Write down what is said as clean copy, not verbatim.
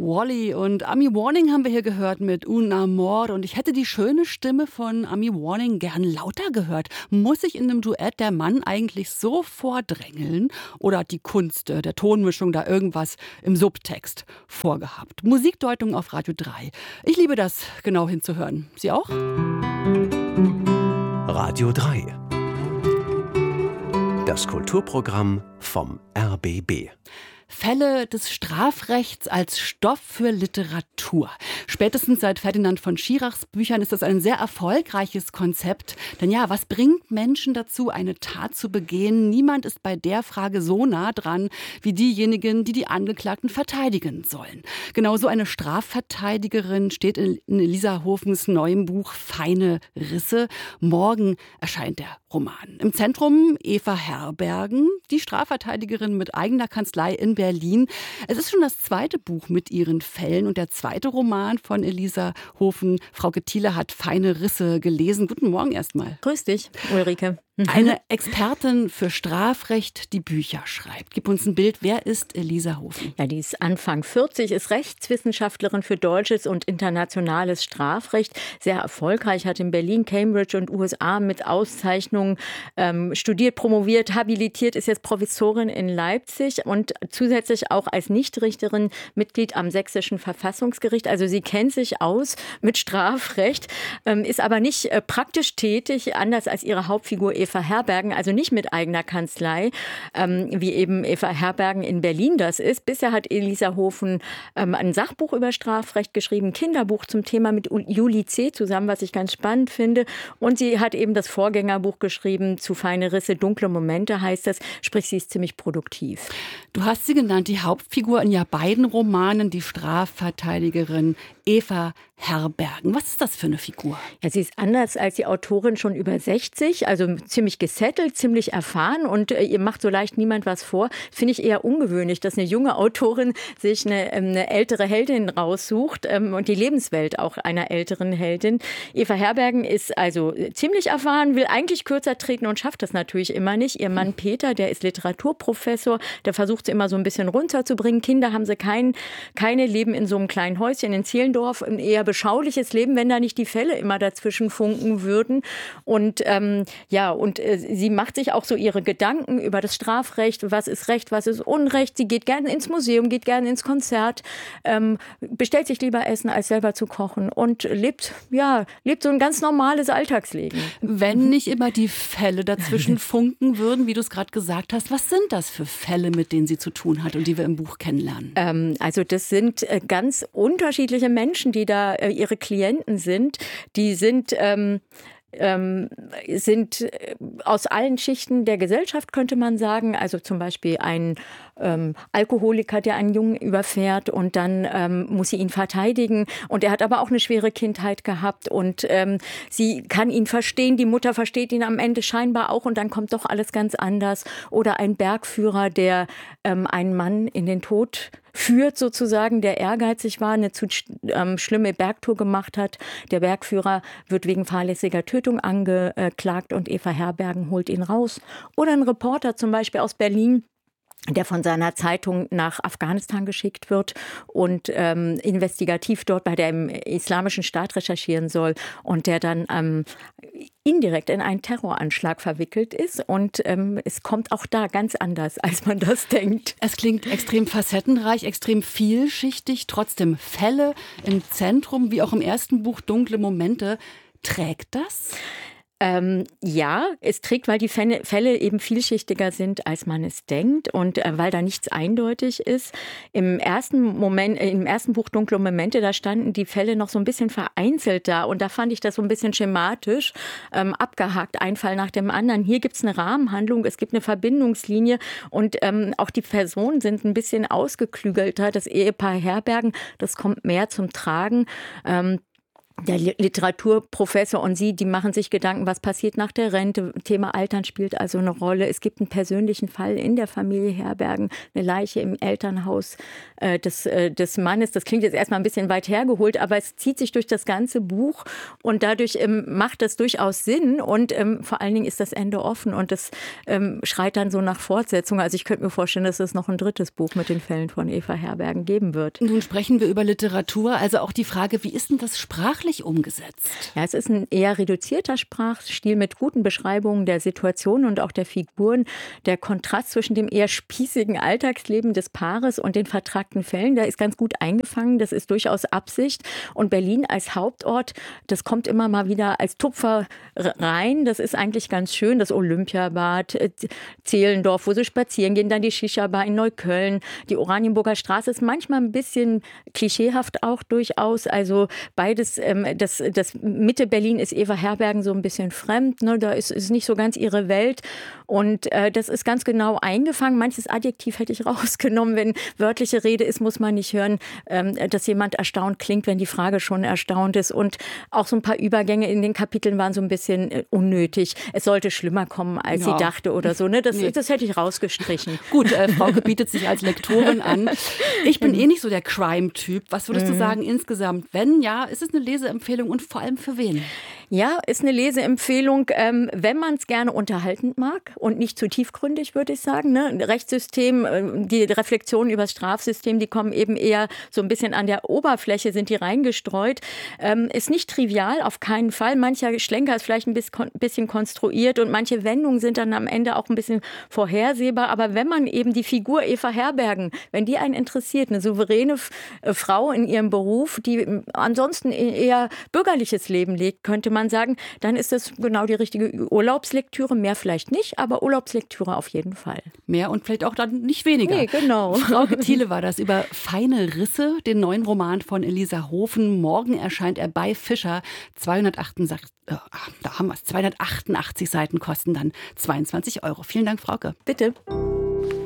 Wally und Ami Warning haben wir hier gehört mit Un Amor. Und ich hätte die schöne Stimme von Ami Warning gern lauter gehört. Muss sich in einem Duett der Mann eigentlich so vordrängeln? Oder hat die Kunst der Tonmischung da irgendwas im Subtext vorgehabt? Musikdeutung auf Radio 3. Ich liebe das, genau hinzuhören. Sie auch? Radio 3. Das Kulturprogramm vom RBB. Fälle des Strafrechts als Stoff für Literatur. Spätestens seit Ferdinand von Schirachs Büchern ist das ein sehr erfolgreiches Konzept. Denn ja, was bringt Menschen dazu, eine Tat zu begehen? Niemand ist bei der Frage so nah dran wie diejenigen, die die Angeklagten verteidigen sollen. Genauso eine Strafverteidigerin steht in Elisa Hofens neuem Buch Feine Risse. Morgen erscheint der Roman. Im Zentrum Eva Herbergen, die Strafverteidigerin mit eigener Kanzlei in Berlin. Es ist schon das zweite Buch mit ihren Fällen und der zweite Roman von Elisa Hofen. Frauke Thiele hat Feine Risse gelesen. Guten Morgen erstmal. Grüß dich, Ulrike. Eine Expertin für Strafrecht, die Bücher schreibt. Gib uns ein Bild. Wer ist Elisa Hofen? Ja, die ist Anfang 40, ist Rechtswissenschaftlerin für deutsches und internationales Strafrecht. Sehr erfolgreich, hat in Berlin, Cambridge und USA mit Auszeichnungen studiert, promoviert, habilitiert, ist jetzt Professorin in Leipzig und zusätzlich auch als Nichtrichterin Mitglied am Sächsischen Verfassungsgericht. Also sie kennt sich aus mit Strafrecht, ist aber nicht praktisch tätig, anders als ihre Hauptfigur Eva Herbergen, also nicht mit eigener Kanzlei, wie eben Eva Herbergen in Berlin das ist. Bisher hat Elisa Hofen ein Sachbuch über Strafrecht geschrieben, Kinderbuch zum Thema mit Julie C. zusammen, was ich ganz spannend finde. Und sie hat eben das Vorgängerbuch geschrieben zu Feine Risse, dunkle Momente heißt das. Sprich, sie ist ziemlich produktiv. Du hast sie genannt, die Hauptfigur in ja beiden Romanen, die Strafverteidigerin Eva Herbergen. Was ist das für eine Figur? Ja, sie ist anders als die Autorin schon über 60, also ziemlich gesettelt, ziemlich erfahren und ihr macht so leicht niemand was vor. Finde ich eher ungewöhnlich, dass eine junge Autorin sich eine ältere Heldin raussucht und die Lebenswelt auch einer älteren Heldin. Eva Herbergen ist also ziemlich erfahren, will eigentlich kürzer treten und schafft das natürlich immer nicht. Ihr Mann Peter, der ist Literaturprofessor, der versucht sie immer so ein bisschen runterzubringen. Kinder haben sie keine, leben in so einem kleinen Häuschen in Zehlendorf, ein eher beschauliches Leben, wenn da nicht die Fälle immer dazwischen funken würden. Und sie macht sich auch so ihre Gedanken über das Strafrecht, was ist Recht, was ist Unrecht. Sie geht gerne ins Museum, geht gerne ins Konzert, bestellt sich lieber Essen, als selber zu kochen und lebt so ein ganz normales Alltagsleben. Wenn nicht immer die Fälle dazwischen funken würden, wie du es gerade gesagt hast, was sind das für Fälle, mit denen sie zu tun hat und die wir im Buch kennenlernen? Also das sind ganz unterschiedliche Menschen, die da ihre Klienten sind. Die sind aus allen Schichten der Gesellschaft, könnte man sagen. Also zum Beispiel ein Alkoholiker, der einen Jungen überfährt und dann muss sie ihn verteidigen. Und er hat aber auch eine schwere Kindheit gehabt und sie kann ihn verstehen. Die Mutter versteht ihn am Ende scheinbar auch und dann kommt doch alles ganz anders. Oder ein Bergführer, der einen Mann in den Tod führt sozusagen, der ehrgeizig war, eine zu schlimme Bergtour gemacht hat. Der Bergführer wird wegen fahrlässiger Tötung angeklagt und Eva Herbergen holt ihn raus. Oder ein Reporter zum Beispiel aus Berlin, der von seiner Zeitung nach Afghanistan geschickt wird und investigativ dort bei dem Islamischen Staat recherchieren soll und der dann indirekt in einen Terroranschlag verwickelt ist. Und es kommt auch da ganz anders, als man das denkt. Es klingt extrem facettenreich, extrem vielschichtig, trotzdem Fälle im Zentrum, wie auch im ersten Buch Dunkle Momente. Trägt das? Ja, es trägt, weil die Fälle eben vielschichtiger sind, als man es denkt und weil da nichts eindeutig ist. Im ersten Buch Dunkle Momente, da standen die Fälle noch so ein bisschen vereinzelt da und da fand ich das so ein bisschen schematisch abgehakt, ein Fall nach dem anderen. Hier gibt es eine Rahmenhandlung, es gibt eine Verbindungslinie und auch die Personen sind ein bisschen ausgeklügelter. Das Ehepaar Herbergen, das kommt mehr zum Tragen. der Literaturprofessor und sie, die machen sich Gedanken, was passiert nach der Rente. Thema Altern spielt also eine Rolle. Es gibt einen persönlichen Fall in der Familie Herbergen, eine Leiche im Elternhaus des Mannes. Das klingt jetzt erstmal ein bisschen weit hergeholt, aber es zieht sich durch das ganze Buch und dadurch macht das durchaus Sinn und vor allen Dingen ist das Ende offen und das schreit dann so nach Fortsetzung. Also ich könnte mir vorstellen, dass es noch ein drittes Buch mit den Fällen von Eva Herbergen geben wird. Nun sprechen wir über Literatur, also auch die Frage, wie ist denn das sprachlich umgesetzt? Ja, es ist ein eher reduzierter Sprachstil mit guten Beschreibungen der Situation und auch der Figuren. Der Kontrast zwischen dem eher spießigen Alltagsleben des Paares und den vertragten Fällen, der ist ganz gut eingefangen. Das ist durchaus Absicht. Und Berlin als Hauptort, das kommt immer mal wieder als Tupfer rein. Das ist eigentlich ganz schön. Das Olympiabad, Zehlendorf, wo sie spazieren gehen, dann die Shisha-Bar in Neukölln. Die Oranienburger Straße ist manchmal ein bisschen klischeehaft auch durchaus. Also beides. Das Mitte Berlin ist Eva Herbergen so ein bisschen fremd. Ne? Da ist nicht so ganz ihre Welt. Und das ist ganz genau eingefangen. Manches Adjektiv hätte ich rausgenommen. Wenn wörtliche Rede ist, muss man nicht hören, dass jemand erstaunt klingt, wenn die Frage schon erstaunt ist. Und auch so ein paar Übergänge in den Kapiteln waren so ein bisschen unnötig. Es sollte schlimmer kommen, als sie dachte oder so. Ne? Das hätte ich rausgestrichen. Gut, Frauke bietet sich als Lektorin an. Ich bin eh nicht so der Crime-Typ. Was würdest du sagen insgesamt? Wenn ja, ist es eine Leseempfehlung und vor allem für wen? Ja, ist eine Leseempfehlung, wenn man es gerne unterhaltend mag und nicht zu tiefgründig, würde ich sagen. Ne? Rechtssystem, die Reflexionen über das Strafsystem, die kommen eben eher so ein bisschen an der Oberfläche, sind die reingestreut. Ist nicht trivial, auf keinen Fall. Mancher Schlenker ist vielleicht ein bisschen konstruiert und manche Wendungen sind dann am Ende auch ein bisschen vorhersehbar. Aber wenn man eben die Figur Eva Herbergen, wenn die einen interessiert, eine souveräne Frau in ihrem Beruf, die ansonsten eher bürgerliches Leben legt, könnte man sagen, dann ist das genau die richtige Urlaubslektüre. Mehr vielleicht nicht, aber Urlaubslektüre auf jeden Fall. Mehr und vielleicht auch dann nicht weniger. Nee, genau. Frauke Thiele war das über Feine Risse, den neuen Roman von Elisa Hofen. Morgen erscheint er bei Fischer. 288 Seiten kosten dann 22 Euro. Vielen Dank, Frauke. Bitte.